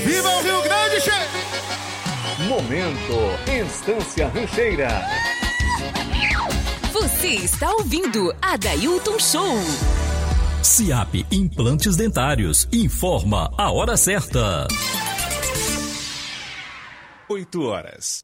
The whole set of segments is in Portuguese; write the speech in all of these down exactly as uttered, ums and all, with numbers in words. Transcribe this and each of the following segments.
Viva o Rio Grande, che! Momento Estância Rancheira. Você está ouvindo Adailton Show. Ciap Implantes Dentários informa a hora certa. oito horas.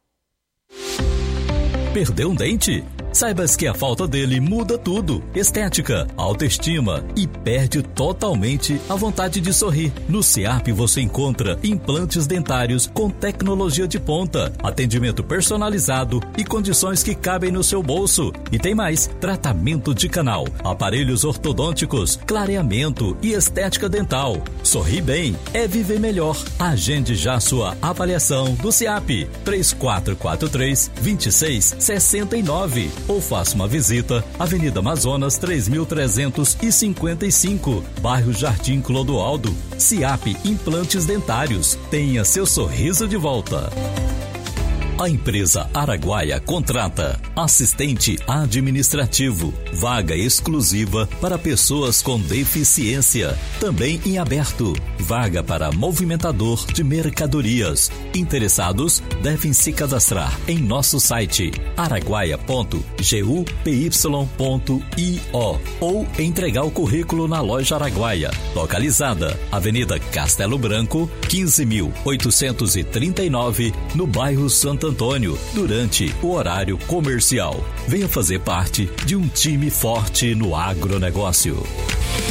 Perdeu um dente? Saibas que a falta dele muda tudo. Estética, autoestima e perde totalmente a vontade de sorrir. No Ciap você encontra implantes dentários com tecnologia de ponta, atendimento personalizado e condições que cabem no seu bolso. E tem mais, tratamento de canal, aparelhos ortodônticos, clareamento e estética dental. Sorrir bem é viver melhor. Agende já sua avaliação do Ciap. três quatro quatro três, dois seis seis nove ou faça uma visita, Avenida Amazonas três mil trezentos e cinquenta e cinco, bairro Jardim Clodoaldo. Ciap Implantes Dentários. Tenha seu sorriso de volta. A empresa Araguaia contrata assistente administrativo, vaga exclusiva para pessoas com deficiência, também em aberto, vaga para movimentador de mercadorias. Interessados devem se cadastrar em nosso site araguaia ponto gupy ponto io ou entregar o currículo na loja Araguaia, localizada Avenida Castelo Branco, quinze mil oitocentos e trinta e nove, no bairro Santo Antônio, durante o horário comercial. Venha fazer parte de um time forte no agronegócio.